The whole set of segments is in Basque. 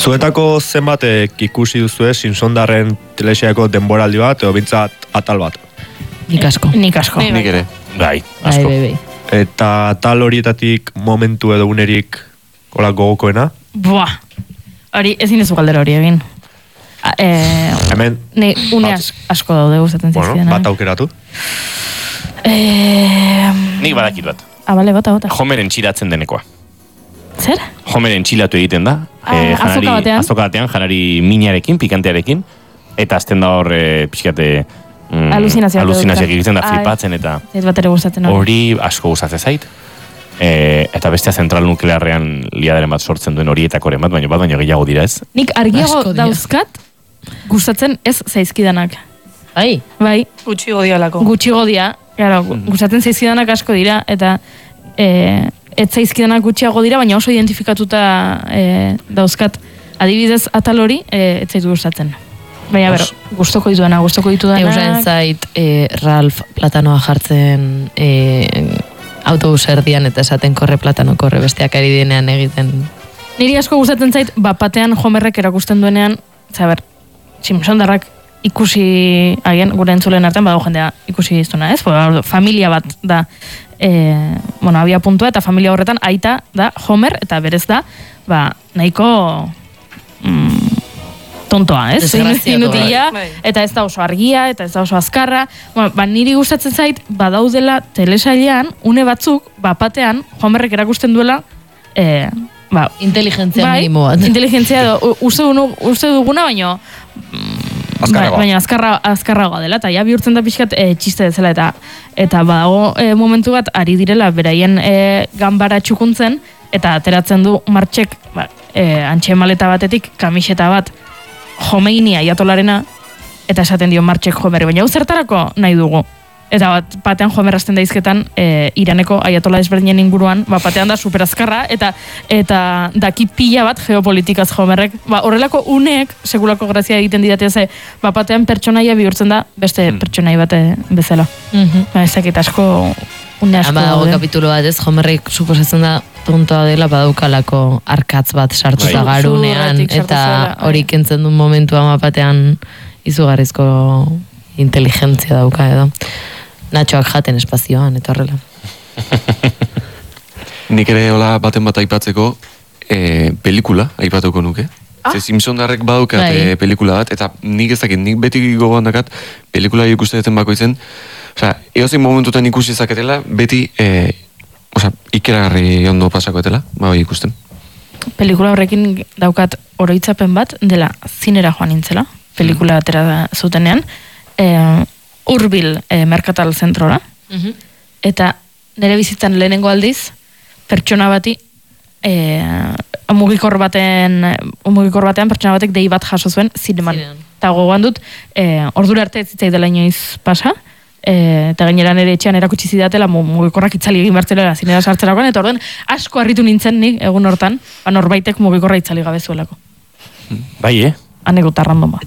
Zuetako zenbatek ikusi duzue Simpsondarren telesaiako denboraldi bat, edo bintzat atal bat? Nik asko. Nik asko. Nik ere. Bai, asko. Bai. Eta atal horietatik momentu edo unerik hola gogokoena? Buah, hori ezin dezu galdera hori egin. Hemen Ne une asko daude gustatzen zizkidan. Bueno, bat aukeratu. Nik badakit bat. Bale, bota. Homeren txilatzen denekoa. Zer? Homeren txilatu egiten da. Azoka batean. Azoka batean, janari minarekin, pikantearekin. Eta azten da hor pixkate... aluzinazioak egiten da flipatzen eta... Zait bat ere gustatzen hori asko gustatzen zait. Eta bestea zentral nuklearrean liadaren bat sortzen duen horietakoren bat, baina gehiago dira ez. Nik argiago dauzkat gustatzen ez zaizkidanak. Bai. Gutxi godialako. Gutxi godia. Claro, gustatzen zaizkidanak asko dira, eta ez zaizkidanak gutxiago dira, baina oso identifikatuta dauzkat. Adibidez atal hori, ez zaitu gustatzen. Baina, gustoko ditudanak. Eusen zait, Ralph platanoa jartzen autobus erdian eta esaten korre platano, korre besteak ari denean egiten. Niri asko gustatzen zait, batean Homerrek erakusten duenean, Simpsondarrak ikusi haien gure entzulen artean badago jendea ikusi iztuna, ez? Familia bat da, abia puntua, eta familia horretan aita da Homer, eta berez da, nahiko tontoa, ez? Inutila, eta ez da oso argia, eta ez da oso azkarra. Niri gustatzen zait, badaudela telesailean, une batzuk, batean, Homerrek erakusten duela, inteligentzia minimo bat. Inteligentzia uste duguna, baina azkarragoa dela, eta ja bihurtzen da pixkat txiste dezela, eta badago momentu bat, ari direla, beraien ganbara txukuntzen, eta ateratzen du Martxek, antxe maleta batetik, kamiseta bat, Homeini aiatolarena, eta esaten dio Martxek Homerri, baina zertarako nahi dugu. Eta batean Homer hasten daizketan Iraneko aiatola desberdinen inguruan, batean da superazkarra, eta daki pila bat geopolitikaz Homerrek. Horrelako uneek sekulako grazia egiten didatea ze, batean pertsonaia bihurtzen da beste pertsonai bat bezala. Ezakit asko une asko daude. Dago kapitulo bat ez, Homerrek suposatzen da tontoa dela badaukalako arkatz bat sartuta garunean, eta hori kentzen duen momentua batean izugarrizko inteligentzia dauka edo. Natxoak jaten espazioan, eta horrela. Nik ere hola baten bat aipatzeko pelikula aipatuko nuke. Ze Simpsondarrek badaukat pelikula bat, eta nik ez dakit, nik beti gogoan dakat pelikula ikuste duten bakoitzen. Eozein momentutan ikusi zaketela, beti ikeragarri ondo pasako etela, ikusten. Pelikula horrekin daukat oroitzapen bat, dela zinera joan nintzela, pelikula atera zutenean, Hurbil merkatal zentrora, eta nire bizitzan lehenengo aldiz, pertsona bati, mugikor batean pertsona batek dei bat jaso zuen zineman. Eta gogoan dut, ordura arte ez zitzai dela inoiz pasa, eta gainera nire etxean erakutsi zidatela mugikorrak itzali egin bertzelera zinera sartzerakoan, eta orden asko harritu nintzen nik egun hortan, norbaitek mugikorra itzali gabe zuelako. Bai, Anekdota randoma.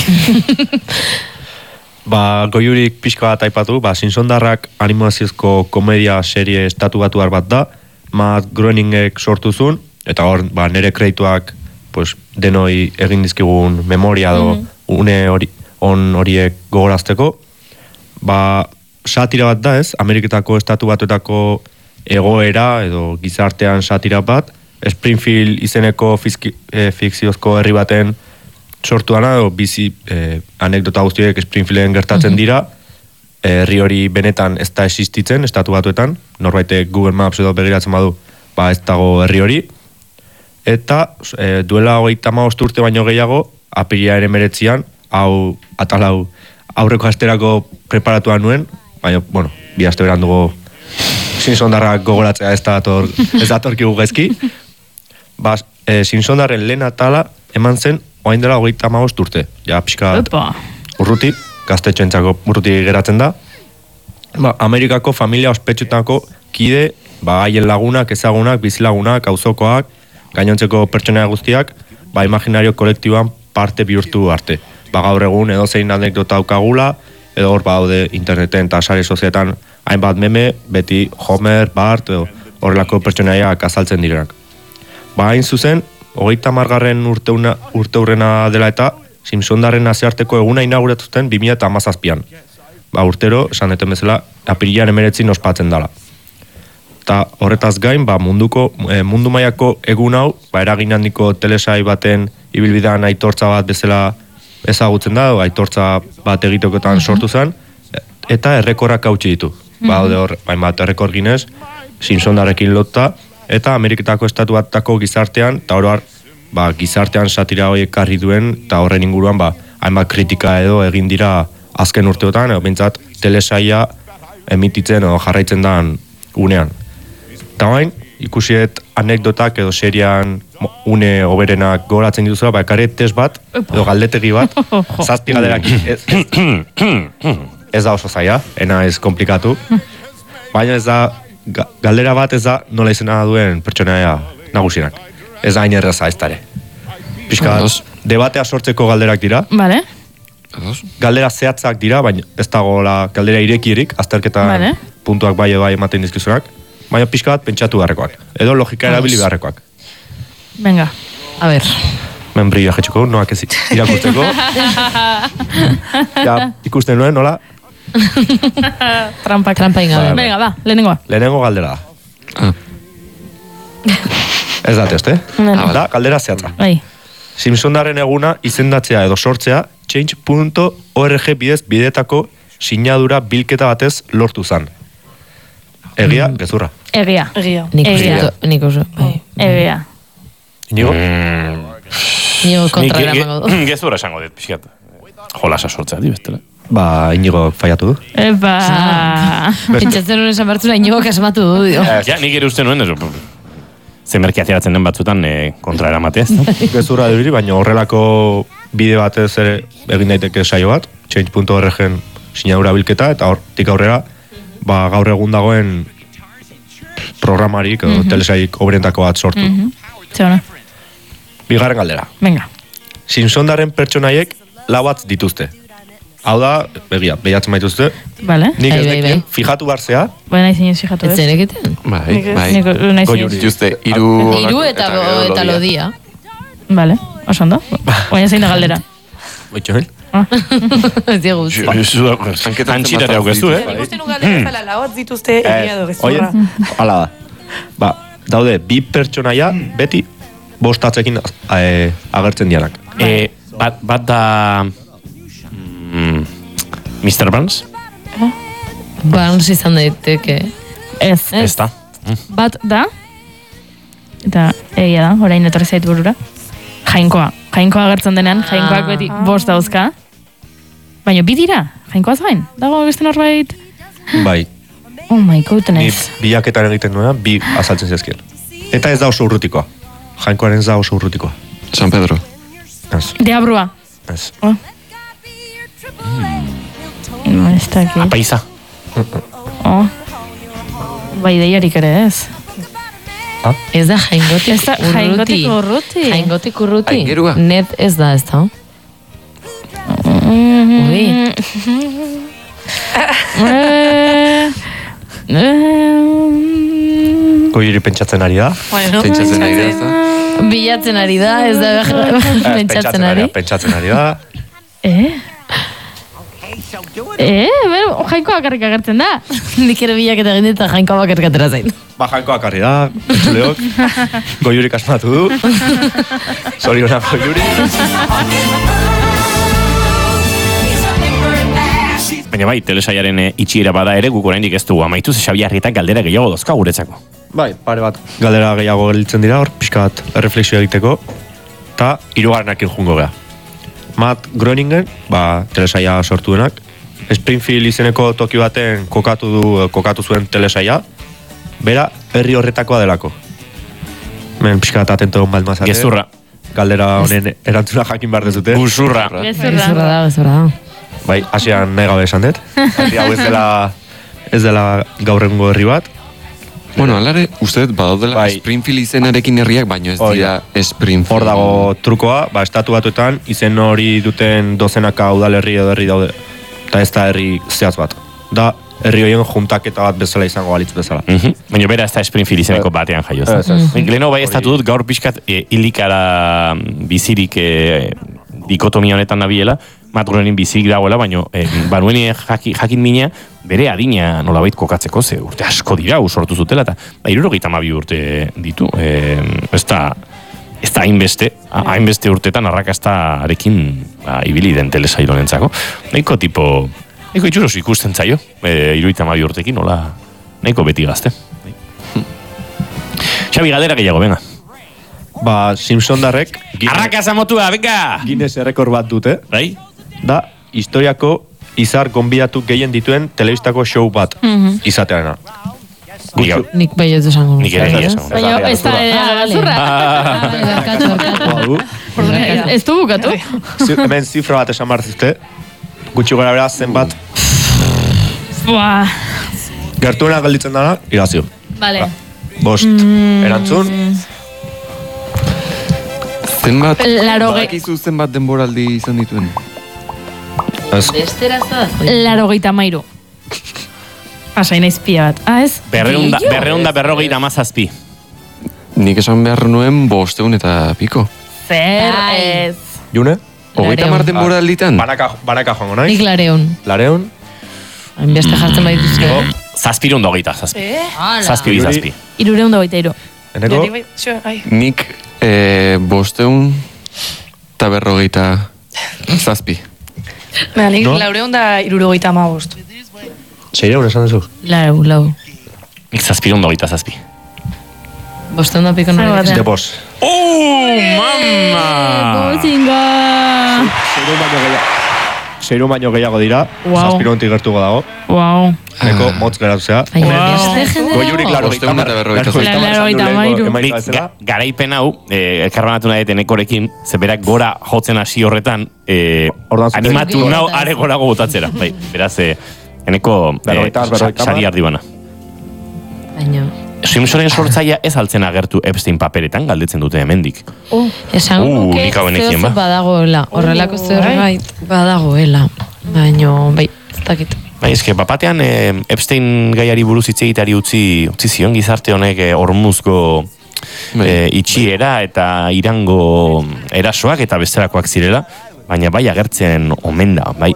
Goiurik pixka bat aipatu, Simpsondarrak animaziozko komedia serie estatu batuar bat da, Matt Groeningek sortu zuen, eta hor, nire kreituak denoi egin dizkigun memoria do une horiek gogorazteko. Satira bat da ez, Ameriketako estatu batuetako egoera edo gizartean satira bat, Springfield izeneko fikziozko herri baten sortuana, edo bizi anekdota guztiek Springfielden gertatzen dira, herri hori benetan ez da existitzen, estatu batuetan, norbaitek Google Maps edo begiratzen badu, ez dago herri hori, eta duela 35 urte baino gehiago, apirilaren 19an, hau aurreko asterako preparatua nuen, baina, bi aste berandugo Simpsondarrak gogoratzea ez datorkigu gaizki. Simpsondarren lehen atala eman zen oain dela 35 urte. Ja, pixka urruti, gaztetxoentzako urruti geratzen da. Amerikako familia ospetsutako kide, haien lagunak, ezagunak, bizilagunak, auzokoak, gainontzeko pertsonea guztiak, imaginario kolektiboan parte bihurtu arte. Gaur egun edozein anekdota daukagula, edo hor badaude interneten eta sare sozialetan hainbat meme, beti Homer, Bart, edo horrelako pertsonaiak azaltzen direnak. Hain zuzen, 30. urteurrena dela eta Simpsondaren nazioarteko eguna inauguratuzten 2017an. Urtero, esan deten bezala, apirilean 19 ospatzen dela. Eta horretaz gain, mundu mailako egun hau, eragin handiko telesai baten ibilbidean aitortza bat bezala ezagutzen da, aitortza bat egitekotan sortu zen, eta errekorrak hautsi ditu. Hor, hainbat errekor ginez, Simpsondarekin lotta, eta Ameriketako estatu batako gizartean, eta oroar, gizartean satira horiek karri duen, eta horren inguruan, hainbat kritika edo egin dira azken urteotan, edo bintzat, telesaia emititzen edo jarraitzen da unean. Eta hain, ikusiet anekdotak edo serian une oberenak goratzen dituzela, ekarri test bat, edo galdetegi bat, 7 galderak ez da oso zaila, ena ez komplikatu, baina ez da, galdera bat ez da nola izena duen pertsonaia nagusienak. Ez da hain erraza ez dara. Pixka, debatea sortzeko galderak dira, galdera zehatzak dira, baina ez dago galdera irekirik, azterketa puntuak bai ematen dizkizunak, baina pixka bat pentsatu beharrekoak. Edo logika erabili beharrekoak. Venga. A ver. Membrilloa jetxuko, noak ez irakurtzeko. Ikusten nuen, nola? Trampa ingabe. Venga, ba, lehenengoa. Lehenengo galdera da. Ez da test, Da, galdera zehatza. Simpsondaren eguna izendatzea edo sortzea change.org bidetako sinadura bilketa batez lortu zan. Egia, gezurra. Egia. Nik oso. Egia. Inigo? Inigo kontra eramango du. Gezurra esango dit, pixkat. Jolasa sortzea, bestela. Inigo faiatu du. Pentsatzen nuen esan bertzuna Inigo kasmatu du, dio. Ja, nik ere uste nuen, zemerki ateratzen den batzutan kontra eramateaz. Gezurra duri, baina horrelako bide batez ere egin daiteke saio bat, change.org-en sinadura bilketa, eta hortik aurrera, gaur egun dagoen programarik, telesaik oberentako bat sortu. Zeona. Bigarren galdera. Venga. Simpsondaren pertsonaiek lauatz dituzte. Hau da, behiatzen maituzte. Vale. Nik ez dekien, fijatu barzea. Baina izin ez fijatu ez. Ez zereketen? Bai. Goiuri dituzte, iru eta lodia. Vale, oso ondo. Baina zein da galdera. Boitxoen. Ez diegu. Antxirare hau gezu, Ikusten un galdera zala, lauatz dituzte egia do gezurra. Hala da. Daude, bi pertsonaia beti bostatzekin agertzen dianak. Bat da... Mr. Burns? Burns izan daiteke. Ez da. Bat da, eta egia da, orain etorri zait burura, Jainkoa agertzen denean, Jainkoak beti bost dauzka, baina bi dira, Jainkoaz gain, dago beste norbait? Bai. Oh my goodness. Ni biaketan egiten duena, bi azaltzen zezkien. Eta ez da oso urrutikoa. Jainkoaren ez da oso urrutikoa. San Pedro. Ez. Deabrua. Ez. Ez da ki. Apaiza. Bai, deiarik ere ez. Ez da jaingotik urruti. Jaingotik urruti. Aingerua. Net ez da, ez da. Ui. Goiuri pentsatzen ari da. Pentsatzen ari da, ez da? Bilatzen ari da, ez da pentsatzen ari. Pentsatzen ari da. Jainkoa bakarrik agertzen da. Nik ere bilaketa egin eta Jainkoa bakarrik atera zain. Jainkoak arri da, entzuleok. Goiurik asmatu du. Zorionak Goiuri. Baina bai, telesaiaren itxiera bada ere, guk oraindik ez dugu amaitu, ze Xabi Arrietak galdera gehiago dozka guretzako. Bai, pare bat galdera gehiago gelditzen dira, hor pixka bat erreflexio egiteko, eta hirugarrenakin jungo geha. Matt Groeningen, telesaia sortu denak, Springfield izeneko toki baten kokatu zuen telesaia, bera herri horretakoa delako. Men pixka bat atento egon baldmazate. Gezurra. Galdera honen erantzuna jakin behar dezute. Gezurra. Gezurra. Bai, hasian nahi gabe esan dut. Herri hau ez dela gaur egungo herri bat. Bueno, alare, uste dut badaudela Springfield izenarekin herriak, baino ez dira Springfield. Hor dago trukoa, estatu batuetan izen hori duten dozenaka udalerri edo herri daude. Eta ez da herri zehaz bat. Da, herri horien juntaketa bat bezala izango balitz bezala. Baina bera ez da Springfield izeneko batean jaio. Leheno bai ez dut gaur pixkat hilikara bizirik dikotomia honetan nabiela, Matt Groening bizirik dagoela, baina banueni jakin mina bere adina nolabait kokatzeko, ze urte asko dira sortu zutela, eta 72 urte ditu. Ez da hainbeste urtetan arrakastarekin ibili den telesail honentzako. Nahiko itxuros ikusten zaio, 72 urtekin, nola nahiko beti gazte. Xabi, galdera gehiago, venga. Simpson darrek... Arrakasa motua, venga! Guinness errekor bat dute. Bai? Da, historiako izar gonbidatu gehien dituen telebistako show bat izatearena. Nik bai ez esango. Nik ere esango. Baina ez da zurra. Ez du bukatu? Hemen zifra bat esan barzizte. Gutxi gora bera zenbat. Gertuena gelditzen dara, irazio. Vale. Bost, erantzun. Zenbat, badakizu zenbat denboraldi izan dituen? Bestera ez da? 83. Pasai naiz pia bat. Ez? 257. Nik esan behar nuen 500 eta piko. Zer ez. June? 30 denboralditan? Banaka joango naiz? Nik 200. 200? Hainbeste jartzen bai duzke. 727. 727. 323. Eneko? Nik 500 eta 427. Nik 475. 600 esan duzu? Lau. Nik 727. Bosteun da piko nire. De bos. Mama! Bozinga! 6 baino gehiago dira. 700 gertuko dago. Wow. Neko motz geratu zea. Goiurik 480. Garaipen hau, elkarbanatu nahi enekorekin, zeberak gora jotzen hasi horretan, animatu nau are gorago botatzera. Beraz, eneko sari ardibana. Baina... Simpsonen sortzaia ez altzen agertu Epstein paperetan, galdetzen dute hemendik. Esan guke zeoz badagoela. Horrelako zerbait badagoela. Baina, bai, ez dakit. Bai, eske, bapatean Epstein gaiari buruz hitz egitari utzi zion gizarte honek hormuzko itxiera eta irango erasoak eta besterakoak zirela, baina bai agertzen omen da, bai,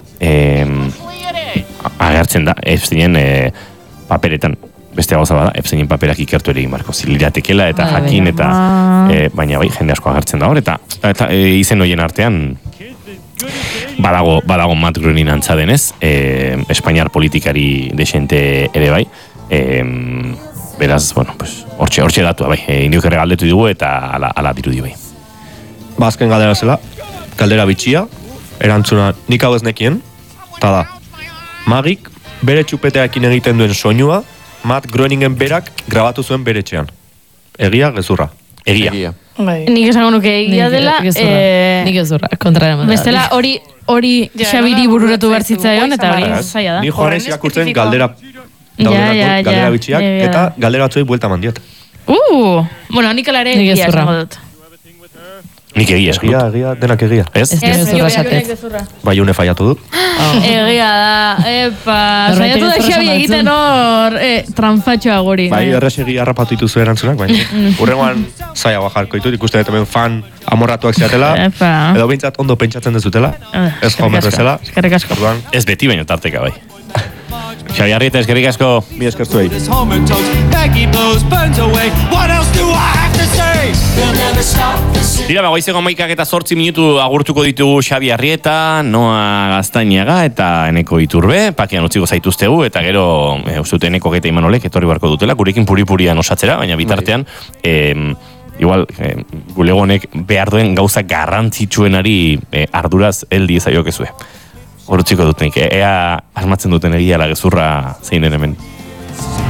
agertzen da Epsteinen paperetan. Beste gauza bada, Epsteinen paperak ikertu ere egin barko ziliratekela eta jakin eta baina bai, jende asko agertzen da hor, eta izen hoien artean badago Matt Groening antza denez, Espainiar politikari desente ere bai, beraz, bueno, pues, hortxe datua bai, indiok ere galdetu dugu eta ala dirudi bai. Azken galdera zela, galdera bitxia, erantzuna nik hau ez nekien, eta da, Magik bere txupeteakin egiten duen soinua, Matt Groeningen berak grabatu zuen bere etxean. Egia, gezurra? Egia. Nik esango nuke egia dela. Nik gezurra, kontrara emate. Bestela hori Xabiri bururatu behar zitzaion, eta hori zaila da. Ni joanez irakurtzen galdera bitxiak, eta galdera batzuei buelta mandiat. Bueno, nik alare egia esango dut. Nik egia esango dut. Egia, denak egia. Ez? Bai, une faiatu dut. Egia da, saiatu da Xabi egiten hor tranfatxoa guri. Bai, errexegi harrapatu dituzu erantzunak, baina hurrengoan zaiagoa jarko ditut, ikusten dut hemen fan amorratuak zeatela, edo bintzat ondo pentsatzen dezutela, ez Homer bezala. Eskerrik asko. Ez beti baino tarteka bai. Xabi Arrieta, eskerrik asko. Mi eskertu egin. Tira, goizeko 11:08 minutu agurtuko ditugu Xabi Arrieta, Noa Gaztainaga eta Eneko Iturbe, pakean utziko zaituztegu, eta gero uste dut Eneko eta Imanolek etorri barko dutela, gurekin puri-purian osatzera, baina bitartean, igual, gulegonek behar duen gauza garrantzitsuenari arduraz heldi ezaiokezue. Horutziko dut nik, ea asmatzen duten egia la gezurra zeinen hemen.